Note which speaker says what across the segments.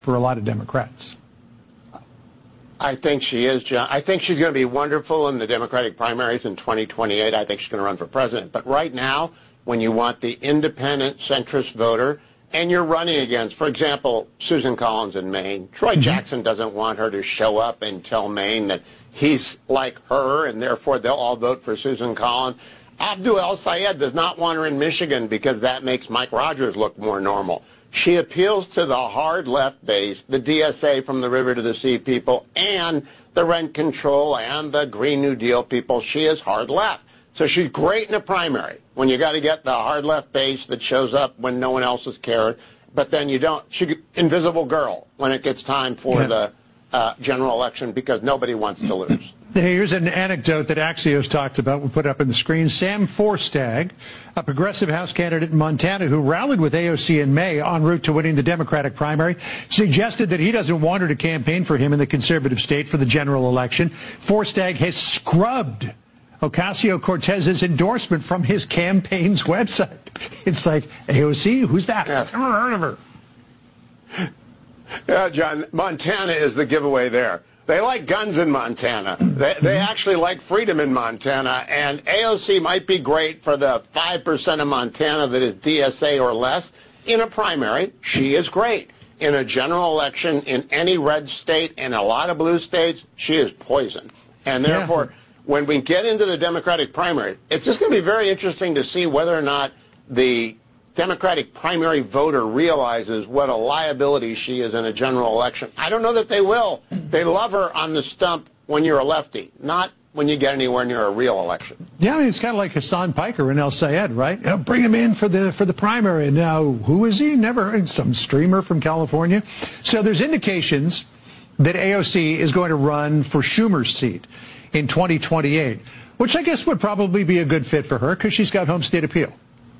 Speaker 1: for a lot of Democrats.
Speaker 2: I think she is, John. I think she's going to be wonderful in the Democratic primaries in 2028. I think she's going to run for president. But right now, when you want the independent centrist voter and you're running against, for example, Susan Collins in Maine, Troy Jackson doesn't want her to show up and tell Maine that he's like her and therefore they'll all vote for Susan Collins. Abdul El-Sayed does not want her in Michigan because that makes Mike Rogers look more normal. She appeals to the hard left base, the DSA from the river to the sea people, and the rent control and the Green New Deal people. She is hard left. So she's great in a primary when you got to get the hard left base that shows up when no one else is cared. But then you don't. She's invisible girl when it gets time for the general election because nobody wants to lose.
Speaker 1: Here's an anecdote that Axios talked about. We'll put up on the screen. Sam Forstag, a progressive House candidate in Montana who rallied with AOC in May en route to winning the Democratic primary, suggested that he doesn't want her to campaign for him in the conservative state for the general election. Forstag has scrubbed Ocasio-Cortez's endorsement from his campaign's website. It's like, AOC, who's that? I've never heard of her.
Speaker 2: Yeah, John, Montana is the giveaway there. They like guns in Montana. They actually like freedom in Montana. And AOC might be great for the 5% of Montana that is DSA or less. In a primary, she is great. In a general election, in any red state and a lot of blue states, she is poison. And therefore, when we get into the Democratic primary, it's just going to be very interesting to see whether or not the Democratic primary voter realizes what a liability she is in a general election. I don't know that they will. They love her on the stump when you're a lefty, not when you get anywhere near a real election.
Speaker 1: Yeah, I mean, it's kind of like Hassan Piker and El-Sayed, right? You know, bring him in for the primary. And now, who is he? Never some streamer from California. So there's indications that AOC is going to run for Schumer's seat in 2028, which I guess would probably be a good fit for her because she's got home state appeal.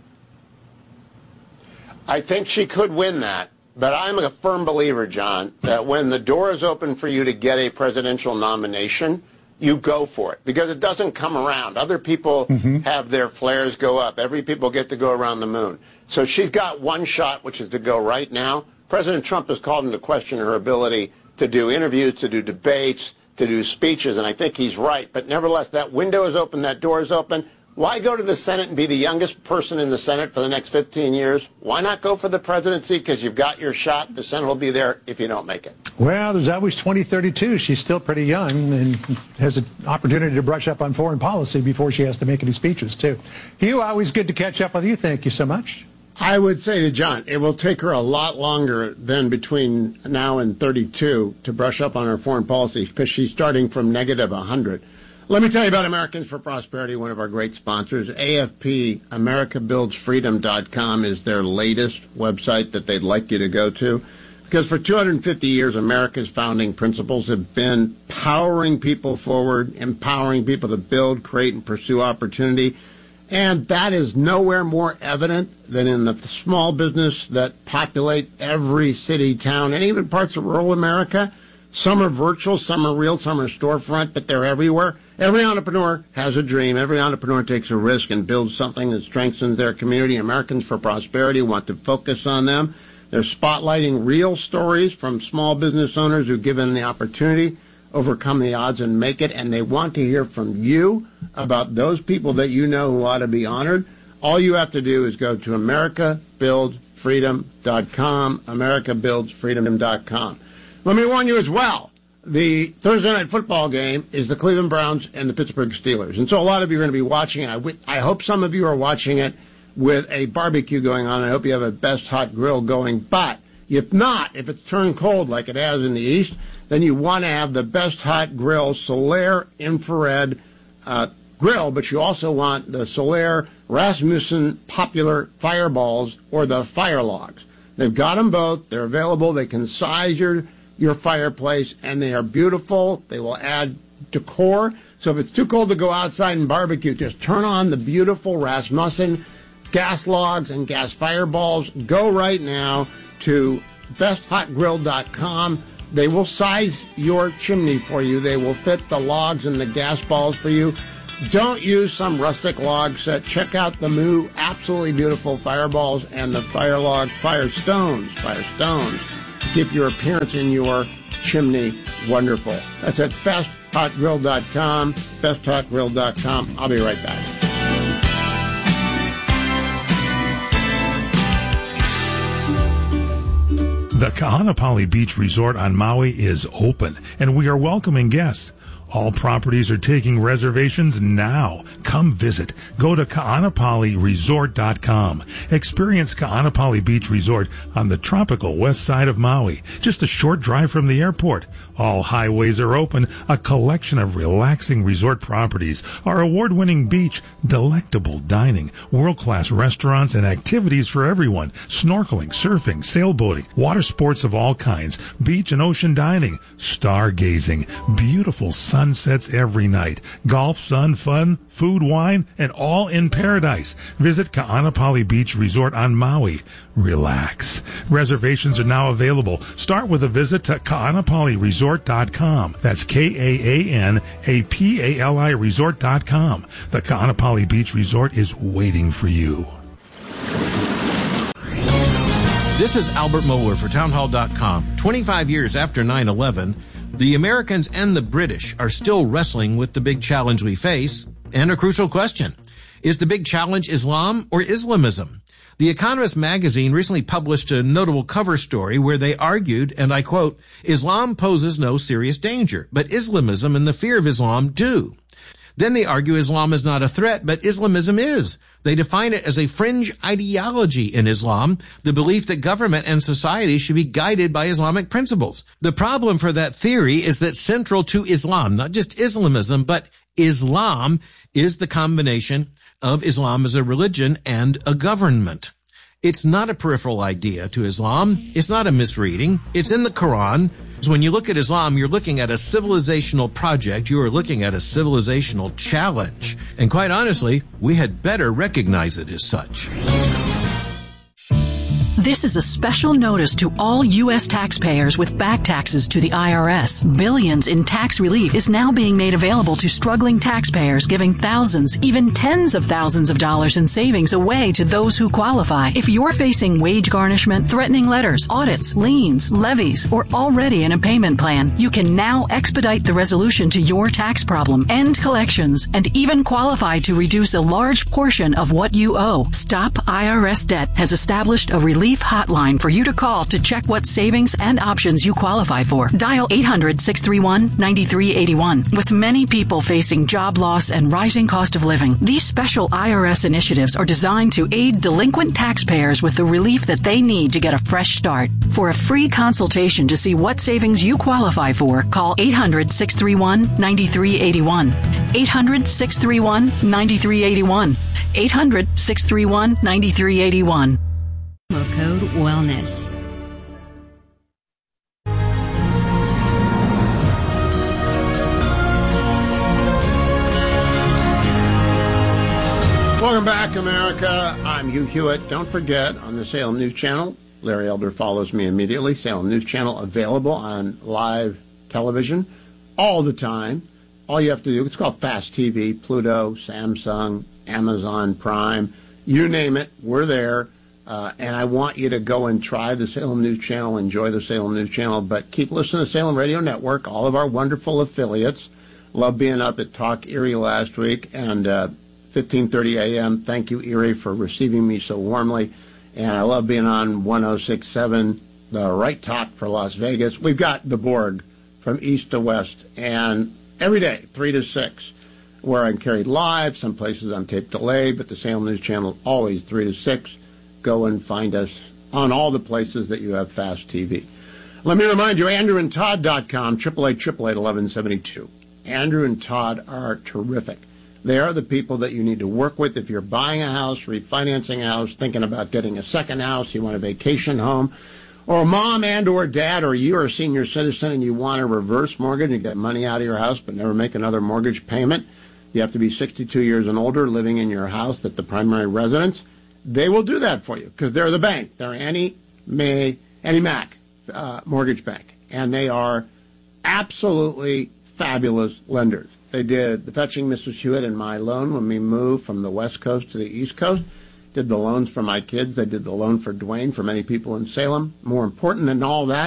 Speaker 2: I think she could win that, but I'm a firm believer, John, that when the door is open for you to get a presidential nomination, you go for it because it doesn't come around. Other people have their flares go up. Every people get to go around the moon. So she's got one shot, which is to go right now. President Trump has called into question her ability to do interviews, to do debates, to do speeches, and I think he's right. But nevertheless, that window is open, that door is open. Why go to the Senate and be the youngest person in the Senate for the next 15 years? Why not go for the presidency? Because you've got your shot. The Senate will be there if you don't make it.
Speaker 1: Well, there's always 2032. She's still pretty young and has an opportunity to brush up on foreign policy before she has to make any speeches, too. Hugh, always good to catch up with you. Thank you so much.
Speaker 2: I would say to John, it will take her a lot longer than between now and 32 to brush up on her foreign policy because she's starting from negative 100. Let me tell you about Americans for Prosperity, one of our great sponsors. AFP, AmericaBuildsFreedom.com, is their latest website that they'd like you to go to. Because for 250 years, America's founding principles have been powering people forward, empowering people to build, create, and pursue opportunity. And that is nowhere more evident than in the small business that populate every city, town, and even parts of rural America. Some are virtual, some are real, some are storefront, but they're everywhere. Every entrepreneur has a dream. Every entrepreneur takes a risk and builds something that strengthens their community. Americans for Prosperity want to focus on them. They're spotlighting real stories from small business owners who, given the opportunity, overcome the odds and make it. And they want to hear from you about those people that you know who ought to be honored. All you have to do is go to AmericaBuildsFreedom.com, AmericaBuildsFreedom.com. Let me warn you as well, the Thursday night football game is the Cleveland Browns and the Pittsburgh Steelers. And so a lot of you are going to be watching it. I hope some of you are watching it with a barbecue going on. I hope you have a Best Hot Grill going. But if not, if it's turned cold like it has in the East, then you want to have the Best Hot Grill Solaire infrared grill, but you also want the Solaire Rasmussen popular fireballs or the fire logs. They've got them both. They're available. They can size your fireplace, and they are beautiful. They will add decor. So if it's too cold to go outside and barbecue, just turn on the beautiful Rasmussen gas logs and gas fireballs. Go right now to besthotgrill.com. They will size your chimney for you. They will fit the logs and the gas balls for you. Don't use some rustic log set. Check out the new absolutely beautiful fireballs and the Firestones. keep your appearance in your chimney wonderful. That's at besthotgrill.com, besthotgrill.com. I'll be right back.
Speaker 3: The Kahanapali Beach Resort on Maui is open, and we are welcoming guests. All properties are taking reservations now. Come visit. Go to kahanapaliresort.com. Experience Kahanapali Beach Resort on the tropical west side of Maui, just a short drive from the airport. All highways are open, a collection of relaxing resort properties, our award-winning beach, delectable dining, world-class restaurants and activities for everyone, snorkeling, surfing, sailboating, water sports of all kinds, beach and ocean dining, stargazing, beautiful sunsets every night, golf, sun, fun, food, wine, and all in paradise. Visit Kahanapali Beach Resort on Maui. Relax. Reservations are now available. Start with a visit to kahanapaliresort.com. That's Kahanapali resort.com. The Kahanapali Beach Resort is waiting for you.
Speaker 4: This is Albert Mohler for townhall.com. 25 years after 9/11, the Americans and the British are still wrestling with the big challenge we face and a crucial question. Is the big challenge Islam or Islamism? The Economist magazine recently published a notable cover story where they argued, and I quote, Islam poses no serious danger, but Islamism and the fear of Islam do. Then they argue Islam is not a threat, but Islamism is. They define it as a fringe ideology in Islam, the belief that government and society should be guided by Islamic principles. The problem for that theory is that central to Islam, not just Islamism, but Islam, is the combination of Islam as a religion and a government. It's not a peripheral idea to Islam. It's not a misreading. It's in the Quran. So when you look at Islam, you're looking at a civilizational project. You are looking at a civilizational challenge. And quite honestly, we had better recognize it as such.
Speaker 5: This is a special notice to all U.S. taxpayers with back taxes to the IRS. Billions in tax relief is now being made available to struggling taxpayers, giving thousands, even tens of thousands of dollars in savings away to those who qualify. If you're facing wage garnishment, threatening letters, audits, liens, levies, or already in a payment plan, you can now expedite the resolution to your tax problem, end collections, and even qualify to reduce a large portion of what you owe. Stop IRS Debt has established a relief hotline for you to call to check what savings and options you qualify for. Dial 800-631-9381. With many people facing job loss and rising cost of living, these special IRS initiatives are designed to aid delinquent taxpayers with the relief that they need to get a fresh start. For a free consultation to see what savings you qualify for, call 800-631-9381. 800-631-9381. 800-631-9381.
Speaker 6: Code Wellness.
Speaker 2: Welcome back, America. I'm Hugh Hewitt. Don't forget, on the Salem News Channel, Larry Elder follows me immediately. Salem News Channel available on live television all the time. All you have to do, it's called Fast TV, Pluto, Samsung, Amazon Prime, you name it, we're there. And I want you to go and try the Salem News Channel, enjoy the Salem News Channel, but keep listening to Salem Radio Network, all of our wonderful affiliates. Love being up at Talk Erie last week, and 15:30 a.m. Thank you, Erie, for receiving me so warmly. And I love being on 106.7, the right talk for Las Vegas. We've got the Borg from east to west, and every day, 3 to 6, where I'm carried live. Some places I'm tape delayed, but the Salem News Channel always 3 to 6. Go and find us on all the places that you have Fast TV. Let me remind you, AndrewandTodd.com, 888-888-1172. Andrew and Todd are terrific. They are the people that you need to work with if you're buying a house, refinancing a house, thinking about getting a second house, you want a vacation home, or mom and or dad, or you're a senior citizen and you want a reverse mortgage and get money out of your house but never make another mortgage payment. You have to be 62 years and older, living in your house at the primary residence. They will do that for you because they're the bank. They're Annie Mac Mortgage Bank, and they are absolutely fabulous lenders. They did the fetching Mrs. Hewitt and my loan when we moved from the West Coast to the East Coast. Did the loans for my kids. They did the loan for Dwayne, for many people in Salem. More important than all that,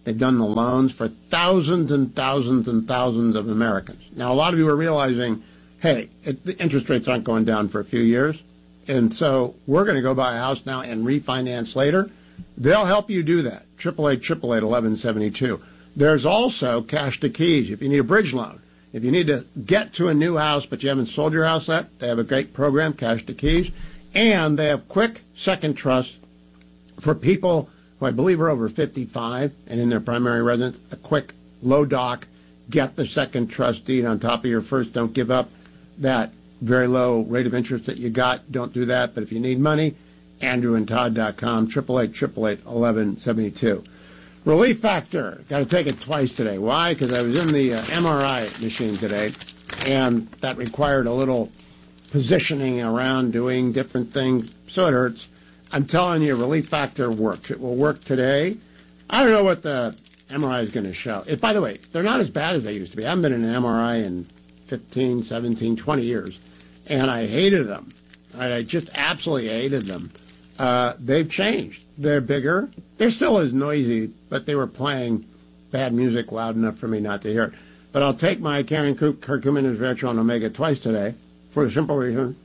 Speaker 2: They've done the loans for thousands and thousands and thousands of Americans. Now, a lot of you are realizing, hey, the interest rates aren't going down for a few years, and so we're going to go buy a house now and refinance later. They'll help you do that. 888-1172. There's also Cash to Keys if you need a bridge loan. If you need to get to a new house but you haven't sold your house yet, they have a great program, Cash to Keys. And they have quick second trust for people who I believe are over 55 and in their primary residence. A quick, low doc, get the second trust deed on top of your first. Don't give up that very low rate of interest that you got. Don't do that. But if you need money, AndrewandTodd.com, 888-1172. Relief Factor. Got to take it twice today. Why? Because I was in the MRI machine today, and that required a little positioning around doing different things, so it hurts. I'm telling you, Relief Factor works. It will work today. I don't know what the MRI is going to show. By the way, they're not as bad as they used to be. I haven't been in an MRI in 15, 17, 20 years, and I hated them. I just absolutely hated them. They've changed. They're bigger. They're still as noisy, but they were playing bad music loud enough for me not to hear it. But I'll take my Karen Curcumin and Resveratrol Omega twice today for the simple reason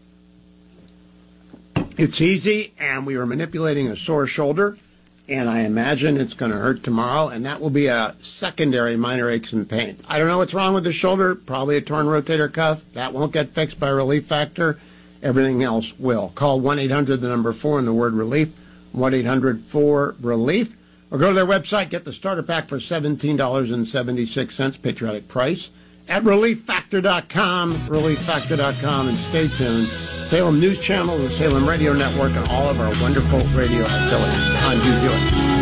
Speaker 2: it's easy, and we were manipulating a sore shoulder, and I imagine it's going to hurt tomorrow, and that will be a secondary minor aches and pains. I don't know what's wrong with the shoulder, probably a torn rotator cuff. That won't get fixed by Relief Factor. Everything else will. Call 1-800, the number 4, and the word relief, 1-800-4-RELIEF, or go to their website, get the starter pack for $17.76, patriotic price, at ReliefFactor.com, ReliefFactor.com, and stay tuned. Salem News Channel, the Salem Radio Network, and all of our wonderful radio affiliates. On You Do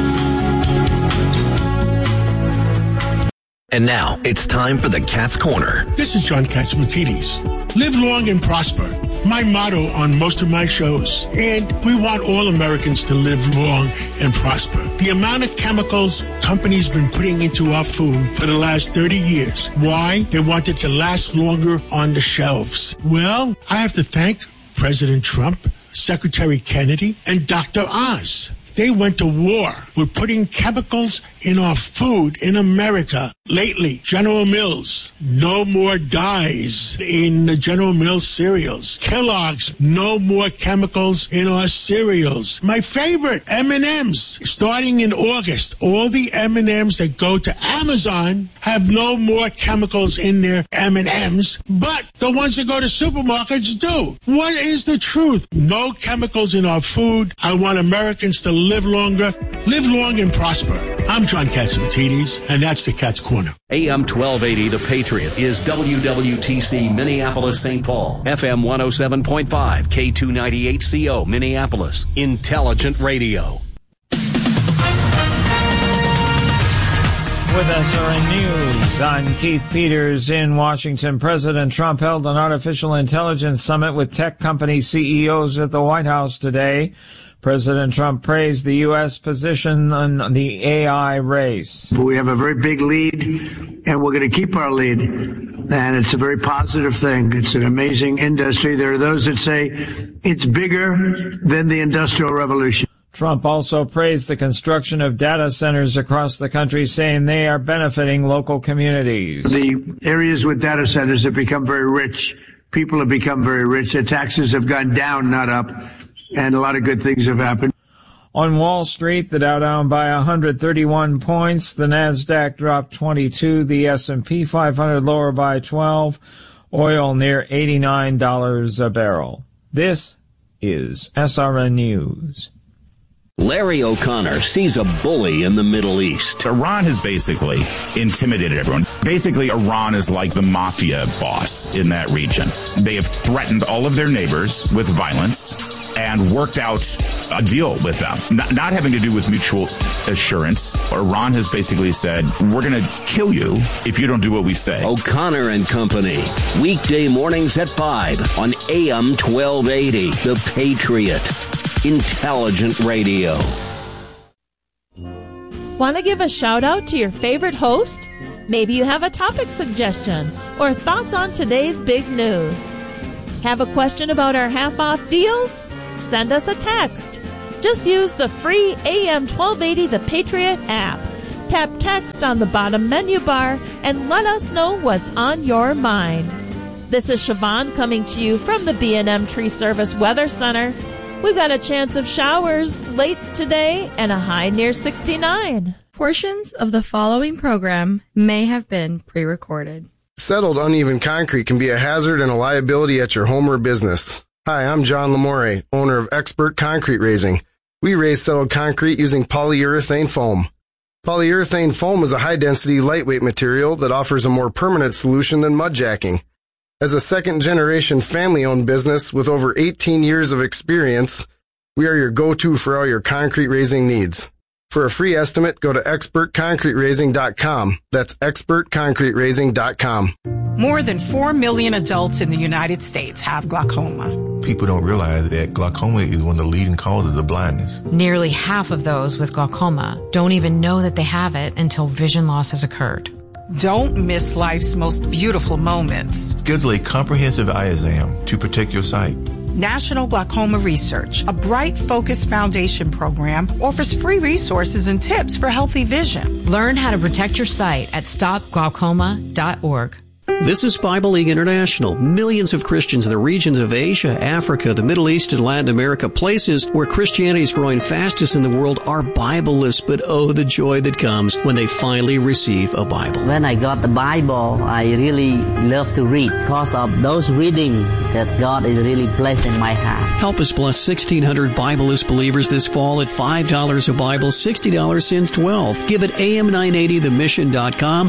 Speaker 2: It.
Speaker 7: And now, it's time for the Cat's Corner.
Speaker 8: This is John Catsimatidis. Live long and prosper. My motto on most of my shows. And we want all Americans to live long and prosper. The amount of chemicals companies been putting into our food for the last 30 years. Why? They want it to last longer on the shelves. Well, I have to thank President Trump, Secretary Kennedy, and Dr. Oz. They went to war with putting chemicals in our food in America. Lately, General Mills, no more dyes in the General Mills cereals. Kellogg's, no more chemicals in our cereals. My favorite, M&M's. Starting in August, all the M&M's that go to Amazon have no more chemicals in their M&M's, but the ones that go to supermarkets do. What is the truth? No chemicals in our food. I want Americans to live longer, live long and prosper. I'm John Catsimatidis, and that's the Cat's Corner.
Speaker 7: AM 1280, The Patriot, is WWTC Minneapolis, St. Paul. FM 107.5, K298CO, Minneapolis. Intelligent radio.
Speaker 9: With SRN News, I'm Keith Peters in Washington. President Trump held an artificial intelligence summit with tech company CEOs at the White House today. President Trump praised the U.S. position on the AI race.
Speaker 10: We have a very big lead, and we're going to keep our lead. And it's a very positive thing. It's an amazing industry. There are those that say it's bigger than the Industrial Revolution.
Speaker 9: Trump also praised the construction of data centers across the country, saying they are benefiting local communities.
Speaker 10: The areas with data centers have become very rich. People have become very rich. Their taxes have gone down, not up. And a lot of good things have happened.
Speaker 9: On Wall Street, the Dow down by 131 points. The Nasdaq dropped 22. The S&P 500 lower by 12. Oil near $89 a barrel. This is SRN News.
Speaker 7: Larry O'Connor sees a bully in the Middle East.
Speaker 11: Iran has basically intimidated everyone. Basically, Iran is like the mafia boss in that region. They have threatened all of their neighbors with violence and worked out a deal with them. Not having to do with mutual assurance. Iran has basically said, we're going to kill you if you don't do what we say.
Speaker 7: O'Connor and Company. Weekday mornings at 5 on AM 1280. The Patriot. Intelligent radio.
Speaker 12: Want to give a shout out to your favorite host? Maybe you have a topic suggestion or thoughts on today's big news. Have a question about our half-off deals? Send us a text. Just use the free AM 1280 The Patriot app. tap text on the bottom menu bar and let us know what's on your mind. This is Siobhan coming to you from the B&M Tree Service Weather Center. We've got a chance of showers late today and a high near 69.
Speaker 13: Portions of the following program may have been pre-recorded.
Speaker 14: Settled uneven concrete can be a hazard and a liability at your home or business. Hi, I'm John Lamore, owner of Expert Concrete Raising. We raise settled concrete using polyurethane foam. Polyurethane foam is a high-density, lightweight material that offers a more permanent solution than mud jacking. As a second-generation family-owned business with over 18 years of experience, we are your go-to for all your concrete raising needs. For a free estimate, go to expertconcreteraising.com. That's expertconcreteraising.com.
Speaker 15: More than 4 million adults in the United States have glaucoma.
Speaker 16: People don't realize that glaucoma is one of the leading causes of blindness.
Speaker 17: Nearly half of those with glaucoma don't even know that they have it until vision loss has occurred.
Speaker 15: Don't miss life's most beautiful moments.
Speaker 16: Schedule a comprehensive eye exam to protect your sight.
Speaker 15: National Glaucoma Research, a Bright Focus Foundation program, offers free resources and tips for healthy vision.
Speaker 17: Learn how to protect your sight at stopglaucoma.org.
Speaker 18: This is Bible League International. Millions of Christians in the regions of Asia, Africa, the Middle East, and Latin America, places where Christianity is growing fastest in the world, are Bible-less, but oh, the joy that comes when they finally receive a Bible.
Speaker 19: When I got the Bible, I really love to read because of those reading that God is really placing in my heart.
Speaker 18: Help us bless 1,600 Bible-less believers this fall at $5 a Bible, $60 since 12. Give at am980themission.com,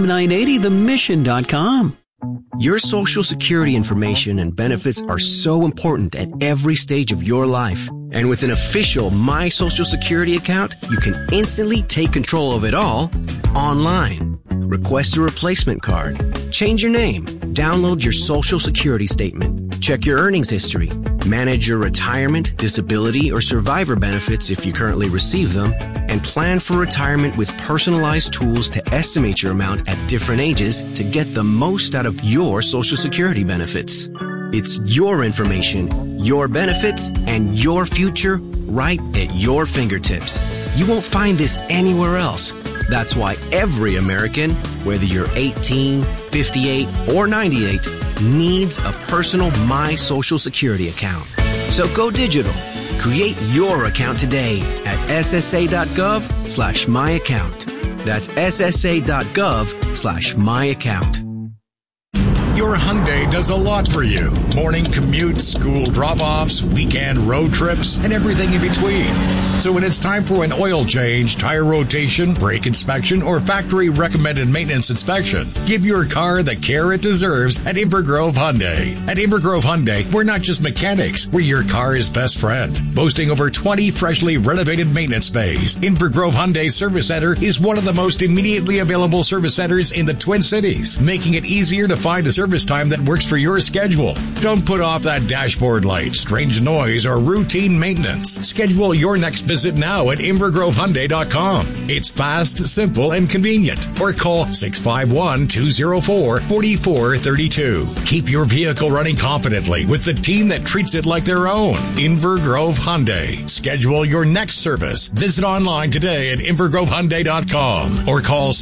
Speaker 18: am980themission.com.
Speaker 20: Your Social Security information and benefits are so important at every stage of your life. And with an official My Social Security account, you can instantly take control of it all online. Request a replacement card. Change your name. Download your Social Security statement. Check your earnings history. Manage your retirement, disability, or survivor benefits if you currently receive them. And plan for retirement with personalized tools to estimate your amount at different ages to get the most out of your Social Security benefits. It's your information, your benefits, and your future right at your fingertips. You won't find this anywhere else. That's why every American, whether you're 18, 58, or 98, needs a personal My Social Security account. So go digital. Create your account today at ssa.gov/myaccount. That's ssa.gov/myaccount.
Speaker 21: Your Hyundai does a lot for you. Morning commutes, school drop-offs, weekend road trips, and everything in between. So when it's time for an oil change, tire rotation, brake inspection, or factory-recommended maintenance inspection, give your car the care it deserves at Inver Grove Hyundai. At Inver Grove Hyundai, we're not just mechanics, we're your car's best friend. Boasting over 20 freshly renovated maintenance bays, Inver Grove Hyundai Service Center is one of the most immediately available service centers in the Twin Cities, making it easier to find a service time that works for your schedule. Don't put off that dashboard light, strange noise, or routine maintenance. Schedule your next visit now at invergrovehyundai.com. It's fast, simple, and convenient. Or call 651-204-4432. Keep your vehicle running confidently with the team that treats it like their own. Inver Grove Hyundai. Schedule your next service. Visit online today at invergrovehyundai.com or call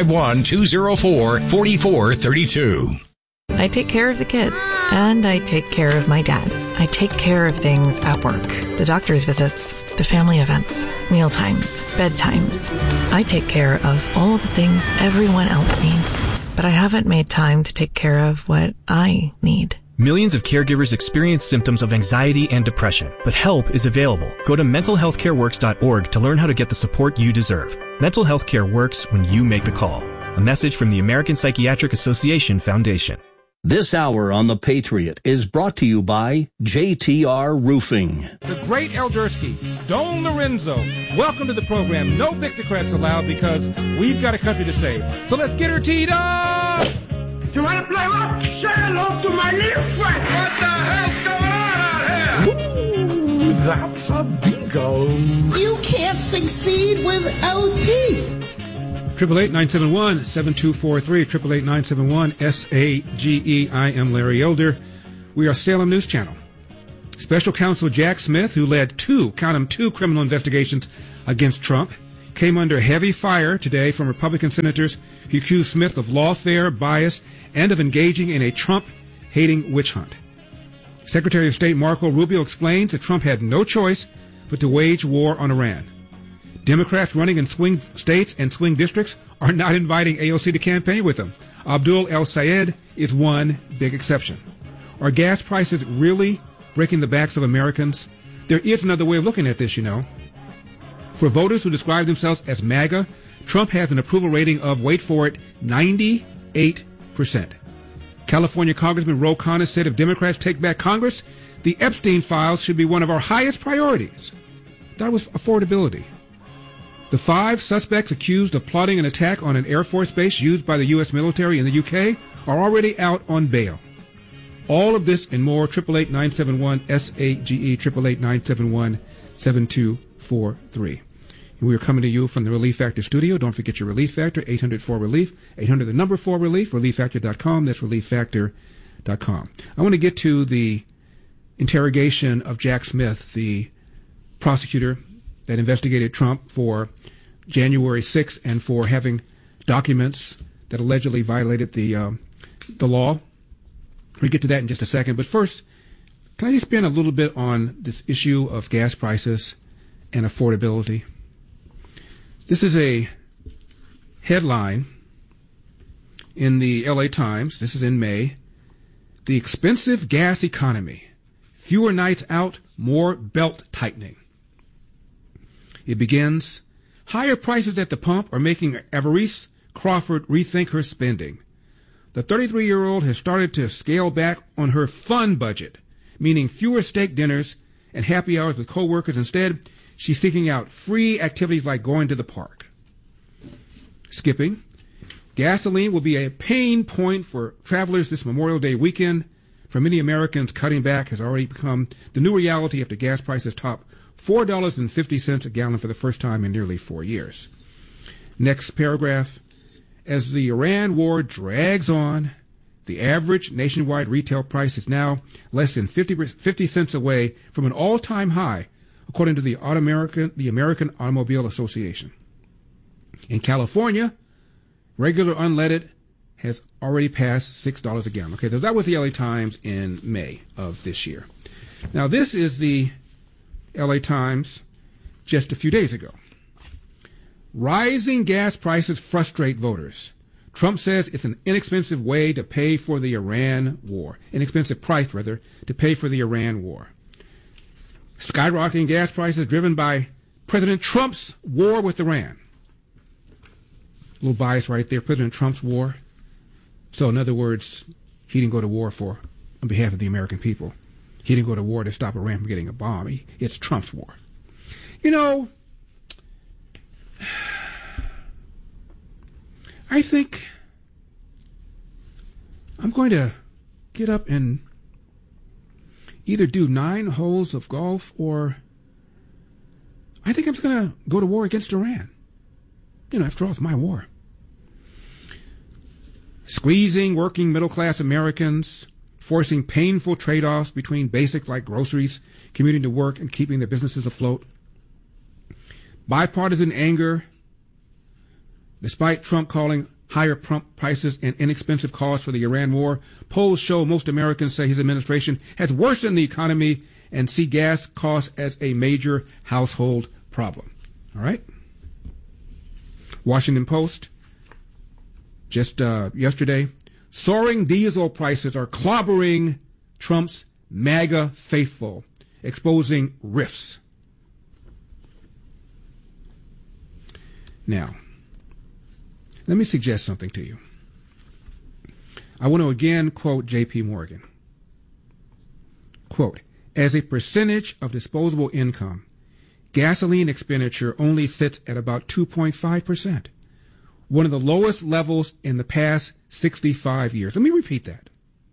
Speaker 21: 651-204-4432.
Speaker 22: I take care of the kids, and I take care of my dad. I take care of things at work, the doctor's visits, the family events, meal times, bedtimes. I take care of all the things everyone else needs, but I haven't made time to take care of what I need.
Speaker 23: Millions of caregivers experience symptoms of anxiety and depression, but help is available. Go to mentalhealthcareworks.org to learn how to get the support you deserve. Mental health care works when you make the call. A message from the American Psychiatric Association Foundation.
Speaker 7: This hour on The Patriot is brought to you by JTR Roofing.
Speaker 24: The great El Dursky, Don Lorenzo. Welcome to the program. No Victocrats allowed because we've got a country to save. So let's get her teed up!
Speaker 25: You want to play what? Say hello to my little friend. What the hell's going on out here?
Speaker 24: Ooh, that's a bingo.
Speaker 26: You can't succeed without teeth.
Speaker 24: 888-971-7243, 888-971-SAGE. I am Larry Elder. We are Salem News Channel. Special Counsel Jack Smith, who led two criminal investigations against Trump, came under heavy fire today from Republican senators who accused Smith of lawfare, bias, and of engaging in a Trump-hating witch hunt. Secretary of State Marco Rubio explains that Trump had no choice but to wage war on Iran. Democrats running in swing states and swing districts are not inviting AOC to campaign with them. Abdul El-Sayed is one big exception. Are gas prices really breaking the backs of Americans? There is another way of looking at this, you know. For voters who describe themselves as MAGA, Trump has an approval rating of, wait for it, 98%. California Congressman Ro Khanna said if Democrats take back Congress, the Epstein files should be one of our highest priorities. That was affordability. The 5 suspects accused of plotting an attack on an Air Force base used by the U.S. military in the UK are already out on bail. All of this and more, 888-971-SAGE, 888-971-7243. We are coming to you from the Relief Factor studio. Don't forget your Relief Factor, 800-4RELIEF, 800-4RELIEF, ReliefFactor.com. That's ReliefFactor.com. I want to get to the interrogation of Jack Smith, the prosecutor that investigated Trump for January 6th and for having documents that allegedly violated the law. We'll get to that in just a second. But first, can I just spend a little bit on this issue of gas prices and affordability? This is a headline in the LA Times. This is in May. The expensive gas economy. Fewer nights out, more belt tightening. It begins, higher prices at the pump are making Avarice Crawford rethink her spending. The 33-year-old has started to scale back on her fun budget, meaning fewer steak dinners and happy hours with coworkers. Instead, she's seeking out free activities like going to the park. Skipping. Gasoline will be a pain point for travelers this Memorial Day weekend. For many Americans, cutting back has already become the new reality after gas prices top $4.50 a gallon for the first time in nearly 4 years. Next paragraph. As the Iran war drags on, the average nationwide retail price is now less than 50 cents away from an all-time high, according to the American Automobile Association. In California, regular unleaded has already passed $6 a gallon. Okay, that was the LA Times in May of this year. Now, this is the LA Times just a few days ago. Rising gas prices frustrate voters. Trump says it's an inexpensive way to pay for the Iran war. Inexpensive price, rather, to pay for the Iran war. Skyrocketing gas prices driven by President Trump's war with Iran. A little bias right there, President Trump's war. So, in other words, he didn't go to war on behalf of the American people. He didn't go to war to stop Iran from getting a bomb. It's Trump's war. You know, I think I'm going to get up and either do 9 holes of golf or I think I'm just going to go to war against Iran. You know, after all, it's my war. Squeezing working middle-class Americans, forcing painful trade-offs between basics like groceries, commuting to work, and keeping their businesses afloat. Bipartisan anger, despite Trump calling higher pump prices and inexpensive costs for the Iran war. Polls show most Americans say his administration has worsened the economy and see gas costs as a major household problem. All right? Washington Post, just yesterday, soaring diesel prices are clobbering Trump's MAGA faithful, exposing rifts. Now, let me suggest something to you. I want to again quote J.P. Morgan. Quote, as a percentage of disposable income, gasoline expenditure only sits at about 2.5%, one of the lowest levels in the past 65 years. Let me repeat that.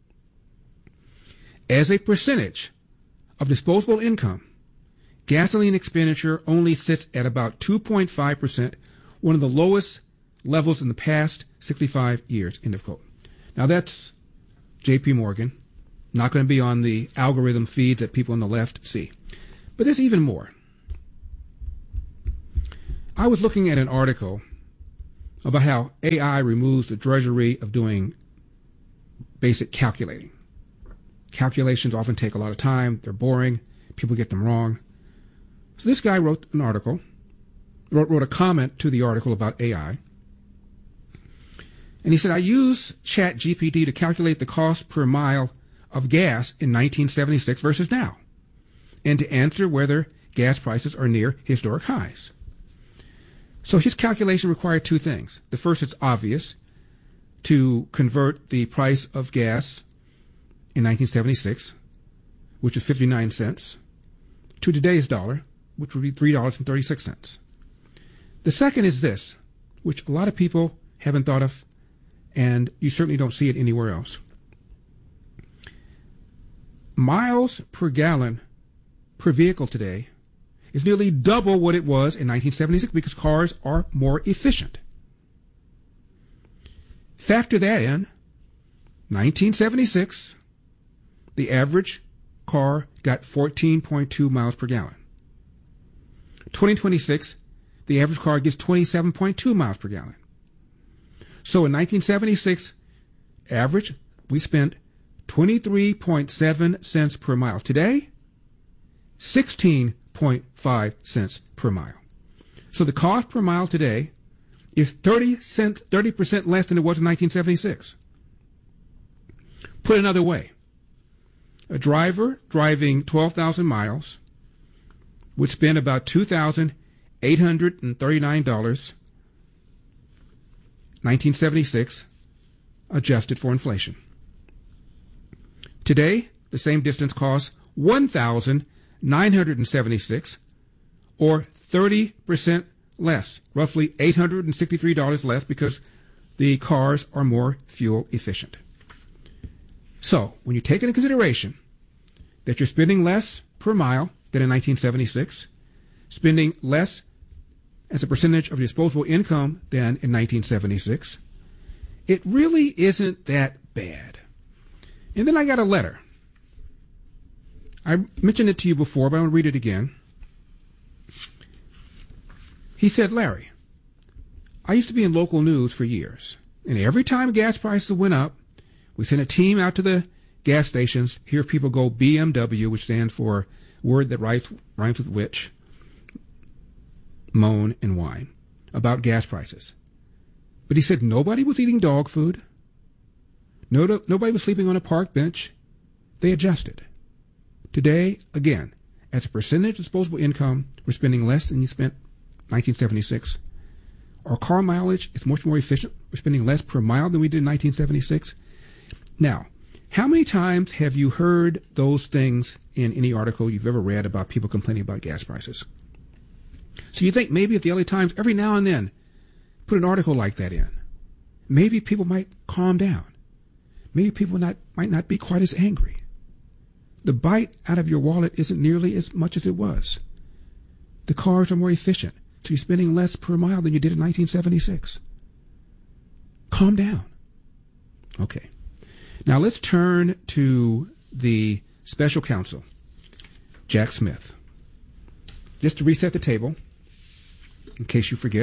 Speaker 24: As a percentage of disposable income, gasoline expenditure only sits at about 2.5%, one of the lowest levels in the past 65 years, end of quote. Now that's J.P. Morgan, not going to be on the algorithm feeds that people on the left see. But there's even more. I was looking at an article about how AI removes the drudgery of doing basic calculating. Calculations often take a lot of time. They're boring. People get them wrong. So this guy wrote an article, wrote a comment to the article about AI. And he said, I use ChatGPT to calculate the cost per mile of gas in 1976 versus now, and to answer whether gas prices are near historic highs. So his calculation required two things. The first, it's obvious, to convert the price of gas in 1976, which is 59 cents, to today's dollar, which would be $3.36. The second is this, which a lot of people haven't thought of, and you certainly don't see it anywhere else. Miles per gallon per vehicle today is nearly double what it was in 1976 because cars are more efficient. Factor that in, 1976, the average car got 14.2 miles per gallon. 2026, the average car gets 27.2 miles per gallon. So in 1976, average, we spent 23.7 cents per mile. Today, 16.5 cents per mile. So the cost per mile today is 30% less than it was in 1976. Put another way, a driver driving 12,000 miles would spend about $2,839, 1976, adjusted for inflation. Today, the same distance costs $1,976, or 30% less, roughly $863 less, because the cars are more fuel efficient. So, when you take into consideration that you're spending less per mile than in 1976, spending less as a percentage of disposable income than in 1976, it really isn't that bad. And then I got a letter. I mentioned it to you before, but I'm going to read it again. He said, Larry, I used to be in local news for years, and every time gas prices went up, we sent a team out to the gas stations, hear people go BMW, which stands for word that rhymes with which, moan and whine about gas prices. But he said nobody was eating dog food. Nobody was sleeping on a park bench. They adjusted. Today, again, as a percentage of disposable income, we're spending less than you spent 1976. Our car mileage is much more efficient. We're spending less per mile than we did in 1976. Now, how many times have you heard those things in any article you've ever read about people complaining about gas prices? So you think maybe if the LA Times every now and then put an article like that in, maybe people might calm down. Maybe people might not be quite as angry. The bite out of your wallet isn't nearly as much as it was. The cars are more efficient, so you're spending less per mile than you did in 1976. Calm down. Okay. Now let's turn to the special counsel, Jack Smith. Just to reset the table, in case you forget,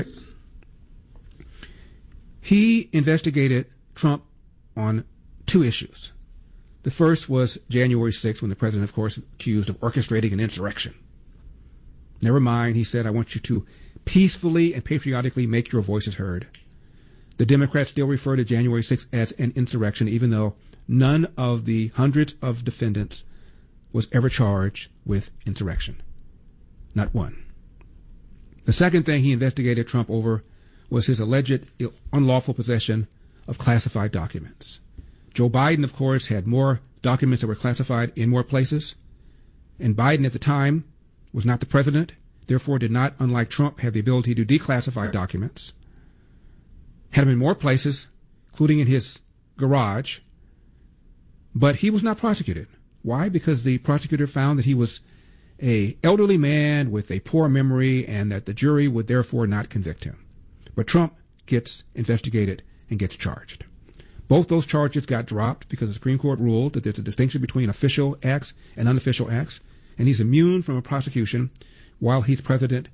Speaker 24: he investigated Trump on two issues. The first was January 6th, when the president, of course, accused of orchestrating an insurrection. Never mind, he said, I want you to peacefully and patriotically make your voices heard. The Democrats still refer to January 6th as an insurrection, even though none of the hundreds of defendants was ever charged with insurrection. Not one. The second thing he investigated Trump over was his alleged unlawful possession of classified documents. Joe Biden, of course, had more documents that were classified in more places, and Biden at the time was not the president, therefore did not, unlike Trump, have the ability to declassify documents. Had them in more places, including in his garage, but he was not prosecuted. Why? Because the prosecutor found that he was an elderly man with a poor memory and that the jury would therefore not convict him. But Trump gets investigated and gets charged. Both those charges got dropped because the Supreme Court ruled that there's a distinction between official acts and unofficial acts, and he's immune from a prosecution while he's president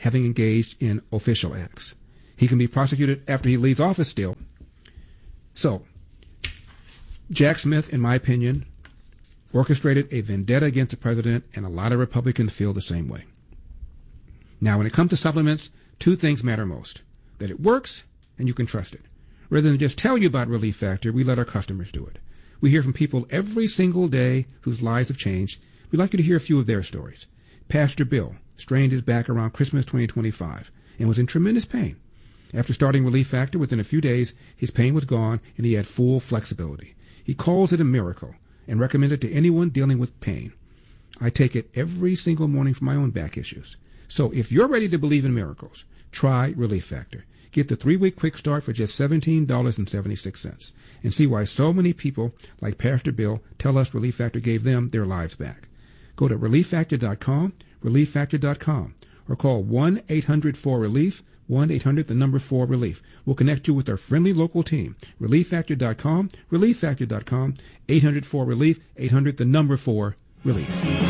Speaker 24: having engaged in official acts. He can be prosecuted after he leaves office still. So, Jack Smith, in my opinion, orchestrated a vendetta against the president, and a lot of Republicans feel the same way. Now, when it comes to supplements, two things matter most: that it works and you can trust it. Rather than just tell you about Relief Factor, we let our customers do it. We hear from people every single day whose lives have changed. We'd like you to hear a few of their stories. Pastor Bill strained his back around Christmas 2025 and was in tremendous pain. After starting Relief Factor, within a few days, his pain was gone and he had full flexibility. He calls it a miracle and recommends it to anyone dealing with pain. I take it every single morning for my own back issues. So if you're ready to believe in miracles, try Relief Factor. Get the 3-week quick start for just $17.76 and see why so many people like Pastor Bill tell us Relief Factor gave them their lives back. Go to ReliefFactor.com, ReliefFactor.com, or call 1-800-4-RELIEF, 1-800-4-RELIEF. We'll connect you with our friendly local team. ReliefFactor.com, ReliefFactor.com, 800-4-RELIEF, 800-4-RELIEF.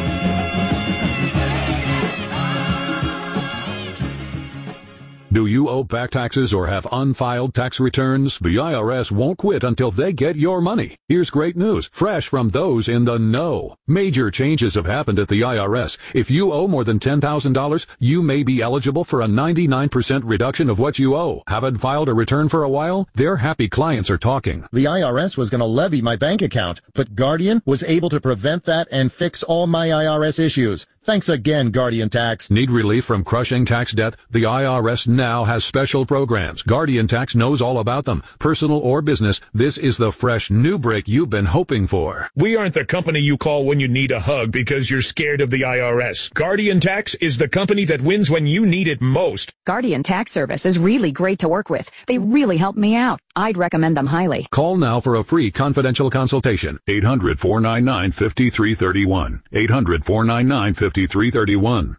Speaker 1: Do you owe back taxes or have unfiled tax returns? The IRS won't quit until they get your money. Here's great news, fresh from those in the know. Major changes have happened at the IRS. If you owe more than $10,000, you may be eligible for a 99% reduction of what you owe. Haven't filed a return for a while? Their happy clients are talking.
Speaker 2: The IRS was going to levy my bank account, but Guardian was able to prevent that and fix all my IRS issues. Thanks again, Guardian Tax.
Speaker 1: Need relief from crushing tax debt? The IRS now has special programs. Guardian Tax knows all about them. Personal or business, this is the fresh new break you've been hoping for.
Speaker 3: We aren't the company you call when you need a hug because you're scared of the IRS. Guardian Tax is the company that wins when you need it most.
Speaker 4: Guardian Tax Service is really great to work with. They really helped me out. I'd recommend them highly.
Speaker 1: Call now for a free confidential consultation. 800-499-5331. 800-499-5331.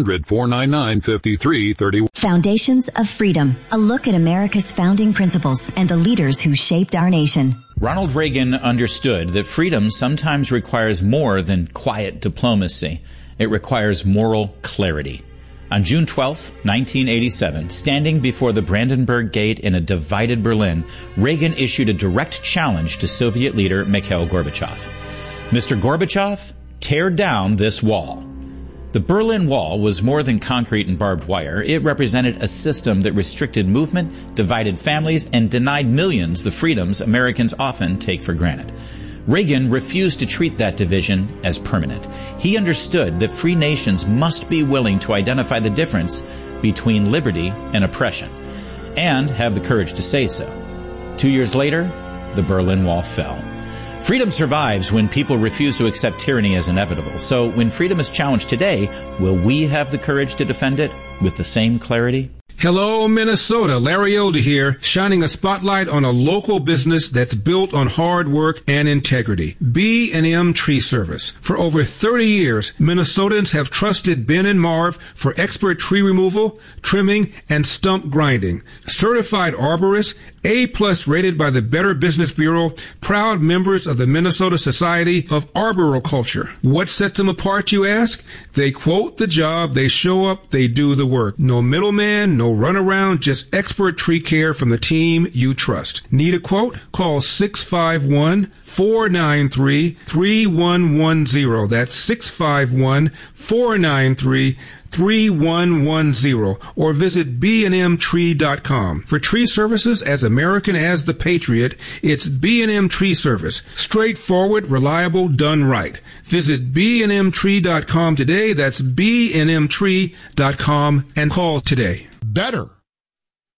Speaker 1: 800-499-5331.
Speaker 5: Foundations of Freedom. A look at America's founding principles and the leaders who shaped our nation.
Speaker 6: Ronald Reagan understood that freedom sometimes requires more than quiet diplomacy. It requires moral clarity. On June 12, 1987, standing before the Brandenburg Gate in a divided Berlin, Reagan issued a direct challenge to Soviet leader Mikhail Gorbachev. Mr. Gorbachev, tear down this wall. The Berlin Wall was more than concrete and barbed wire. It represented a system that restricted movement, divided families, and denied millions the freedoms Americans often take for granted. Reagan refused to treat that division as permanent. He understood that free nations must be willing to identify the difference between liberty and oppression, and have the courage to say so. 2 years later, the Berlin Wall fell. Freedom survives when people refuse to accept tyranny as inevitable. So when freedom is challenged today, will we have the courage to defend it with the same clarity?
Speaker 24: Hello, Minnesota. Larry Elder here, shining a spotlight on a local business that's built on hard work and integrity. B&M Tree Service. For over 30 years, Minnesotans have trusted Ben and Marv for expert tree removal, trimming, and stump grinding. Certified arborists, A+ rated by the Better Business Bureau, proud members of the Minnesota Society of Arboriculture. What sets them apart, you ask? They quote the job, they show up, they do the work. No middleman, no runaround, just expert tree care from the team you trust. Need a quote? Call 651-493-3110. That's 651-493-3110, or visit bnmtree.com. For tree services as American as the Patriot, it's B&M Tree Service. Straightforward, reliable, done right. Visit bnmtree.com today. That's bnmtree.com, and call today.
Speaker 27: Better